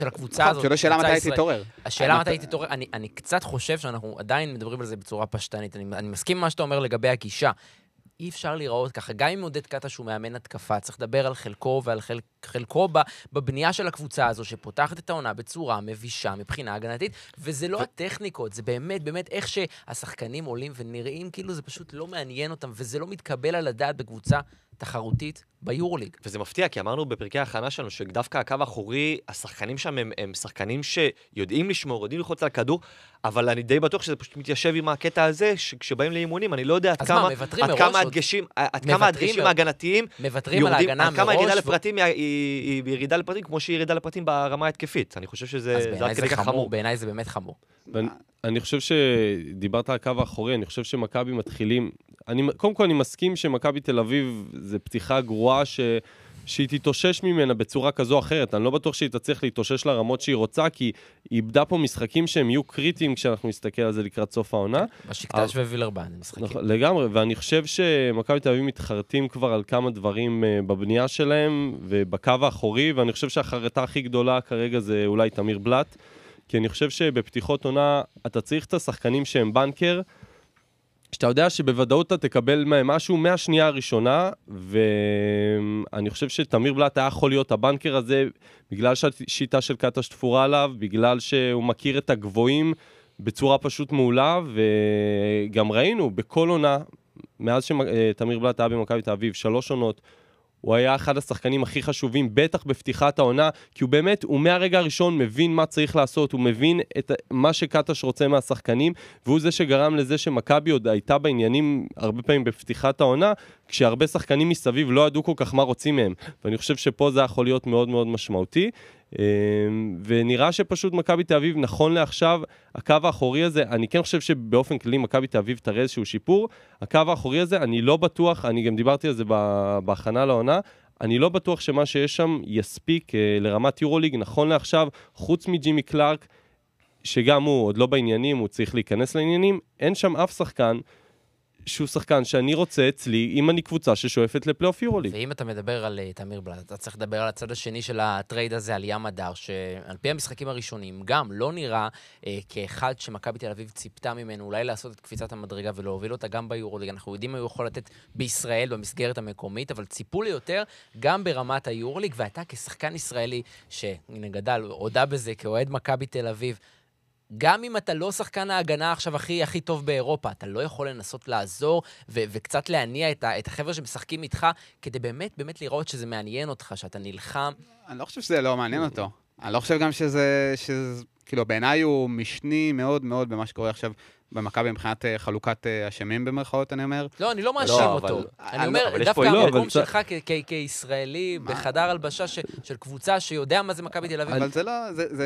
של הקבוצה הזאת. שלא שאלה מתי תתעורר. השאלה מתי תתעורר, אני קצת חושב שאנחנו עדיין מדברים על זה בצורה פשטנית. אני מסכים מה שאתה אומר לגבי הגישה. אי אפשר לראות ככה, גם אם עודד קטש הוא מאמן התקפה, צריך לדבר על חלקו ועל חלקו בבנייה של הקבוצה הזו, שפותחת את העונה בצורה מבישה מבחינה הגנתית, וזה לא הטכניקות, זה באמת איך שהשחקנים עולים ונראים כאילו זה פשוט לא מעניין אותם, וזה לא מתקבל על הדעת בקבוצה תחרותית ביורוליג. וזה מפתיע, כי אמרנו בפרקי ההכנה שלנו, שדווקא הקו האחורי, השחקנים שם הם שחקנים שיודעים לשמור, יודעים ללחוץ על הכדור, אבל אני די בטוח שזה פשוט מתיישב עם הקטע הזה, שכשבאים לאימונים, אני לא יודע עד כמה הדגשים ההגנתיים מוותרים על ההגנה מראש. עד כמה ירידה לפרטים היא ירידה לפרטים, כמו שהיא ירידה לפרטים ברמה ההתקפית. אני חושב שזה עד כדי כך חמור. בעיניי זה באמת חמור. אני חושב שדיברת על הקו האחורי, אני חושב שמכבי מתחילים, קודם כל אני מסכים שמכבי תל אביב זה פתיחה גרועה שהיא תתאושש ממנה בצורה כזו או אחרת. אני לא בטוח שהיא תצליח להתאושש לרמות שהיא רוצה, כי היא איבדה פה משחקים שהם יהיו קריטיים כשאנחנו נסתכל על זה לקראת סוף העונה. בשקטש ווילרבן, משחקים. לגמרי, ואני חושב שמכבי תל אביב מתחרטים כבר על כמה דברים בבנייה שלהם, ובקו האחורי, ואני חושב שהחרטה הכי גדולה כרגע זה אולי תמיר בלט, כי אני חושב שבפתיחות עונה אתה צריך את השחקנים שהם בנקר, שאתה יודע שבוודאות אתה תקבל מהם משהו מהשנייה הראשונה, ואני חושב שתמיר בלט היה יכול להיות הבנקר הזה, בגלל שהשיטה של קטש תפורה עליו, בגלל שהוא מכיר את הגבוהים בצורה פשוט מעולה, וגם ראינו בכל עונה, מאז שתמיר בלט היה במכבי תל אביב, 3 עונות, הוא היה אחד השחקנים הכי חשובים, בטח בפתיחת העונה, כי הוא באמת, הוא מהרגע הראשון מבין מה צריך לעשות, הוא מבין את מה שקטש רוצה מהשחקנים, והוא זה שגרם לזה שמכבי עוד הייתה בעניינים הרבה פעמים בפתיחת העונה, כשהרבה שחקנים מסביב לא ידעו כל כך מה רוצים מהם, ואני חושב שפה זה יכול להיות מאוד מאוד משמעותי, ונראה שפשוט מכבי תל אביב נכון לעכשיו, הקו האחורי הזה, אני כן חושב שבאופן כללי מכבי תל אביב תראה איזשהו שיפור, הקו האחורי הזה, אני לא בטוח, אני גם דיברתי על זה בהכנה לעונה, אני לא בטוח שמה שיש שם יספיק לרמת יורוליג, נכון לעכשיו, חוץ מג'ימי קלארק, שגם הוא עוד לא בעניינים, הוא צריך להיכנס לעניינים, אין שם אף שחקן, שהוא שחקן שאני רוצה אצלי, אם אני קבוצה ששואפת לפלייאוף יורוליג. ואם אתה מדבר על תמיר בלט, אתה צריך לדבר על הצד השני של הטרייד הזה, על ים הדר, שעל פי המשחקים הראשונים, גם לא נראה כאחד שמכבי תל אביב ציפתה ממנו, אולי לעשות את קפיצת המדרגה ולהוביל אותה גם ביורוליג. אנחנו יודעים מה הוא יכול לתת בישראל, במסגרת המקומית, אבל ציפו לי יותר גם ברמת היורוליג, ואתה כשחקן ישראלי, שהנה גדל, הודע בזה, כאוהד מכבי תל אביב, גם אם אתה לא שחקן ההגנה עכשיו הכי טוב באירופה, אתה לא יכול לנסות לעזור וקצת להניע את החבר'ה שמשחקים איתך, כדי באמת לראות שזה מעניין אותך, שאתה נלחם. אני לא חושב שזה לא מעניין אותו. אני לא חושב גם שזה כאילו, בעיניי הוא משני מאוד מאוד במה שקורה עכשיו במכבי מבחינת חלוקת אשמים במרכאות, אני אומר. לא, אני לא מאשים אותו. אני אומר, דווקא המקום שלך כישראלי, בחדר הלבשה של קבוצה שיודע מה זה מכבי תל אביב. אבל זה לא,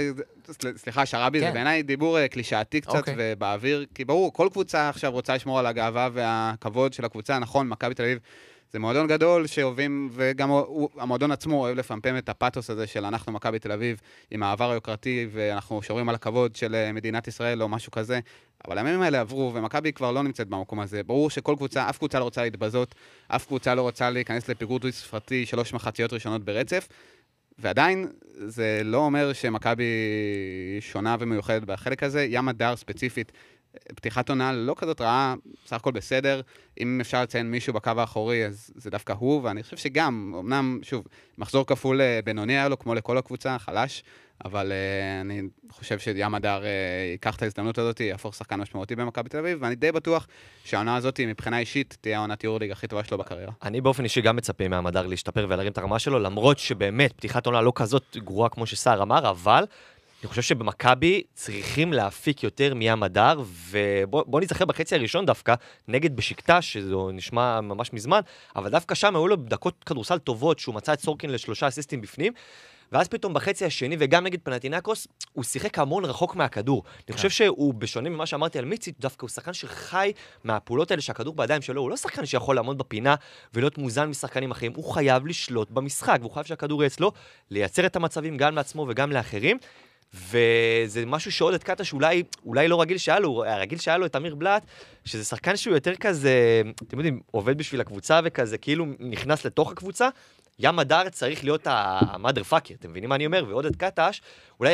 סליחה, שרבי, זה בעיניי דיבור קלישאתי קצת ובאוויר, כי ברור, כל קבוצה עכשיו רוצה לשמור על הגאווה והכבוד של הקבוצה, נכון, מכבי תל אביב זה מועדון גדול שאוהבים, וגם המועדון עצמו אוהב לפמפם את הפאתוס הזה של אנחנו מכבי תל אביב עם העבר היוקרתי, ואנחנו שומרים על הכבוד של מדינת ישראל או משהו כזה, אבל הימים האלה עברו, ומכבי כבר לא נמצאת במקום הזה. ברור שכל קבוצה, אף קבוצה לא רוצה להתבזות, אף קבוצה לא רוצה להיכנס לפיגור דו-ספרתי 3 מחציות ראשונות ברצף, ועדיין זה לא אומר שמכבי שונה ומיוחדת בחלק הזה. ים הדר ספציפית, פתיחת עונה לא כזאת רעה, סך הכל בסדר. אם אפשר לציין מישהו בקו האחורי, אז זה דווקא הוא, ואני חושב שגם, אמנם, שוב, מחזור כפול בינוני היה לו, כמו לכל הקבוצה, חלש, אבל אני חושב שים הדר ייקח את ההזדמנות הזאת, יהפוך שחקן משמעותי במכבי תל אביב, ואני די בטוח שהעונה הזאת, מבחינה אישית, תהיה העונת יורוליג הכי טובה שלו בקריירה. אני באופן אישי גם מצפה מהמדר להשתפר ולהרים את הרמה שלו, למרות שבאמת פתיחת עונה לא כזאת גרועה כמו שסער אמר, אבל אני חושב שבמכבי צריכים להפיק יותר מים הדר, ובוא נזכר בחצי הראשון דווקא, נגד בשקטש, שזה נשמע ממש מזמן, אבל דווקא שם היו לו דקות כדורסל טובות, שהוא מצא את סורקין ל3 אסיסטים בפנים, ואז פתאום בחצי השני, וגם נגד פנתינאיקוס, הוא שיחק המון רחוק מהכדור. אני חושב שהוא בשונה ממה שאמרתי על מיציץ', דווקא הוא שחקן שחי מהפעולות האלה שהכדור בידיים שלו, הוא לא שחקן שיכול לעמוד בפינה ולהיות מוזן משחקנים אחרים, הוא חייב לשלוט במשחק, והוא חייב שהכדור יהיה אצלו, לייצר את המצבים גם לעצמו וגם לאחרים. וזה משהו שעודד קטש אולי לא רגיל שהיה לו, הרגיל שהיה לו את אמיר בלט, שזה שחקן שהוא יותר כזה, אתם יודעים, עובד בשביל הקבוצה וכזה, כאילו נכנס לתוך הקבוצה, ים הדר צריך להיות המאדר פאקר, אתם מבינים מה אני אומר? ועודד קטש, אולי